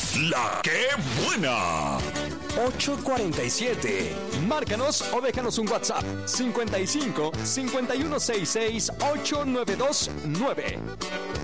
La que buena. 847. Márcanos o déjanos un WhatsApp. 55 5166 8929.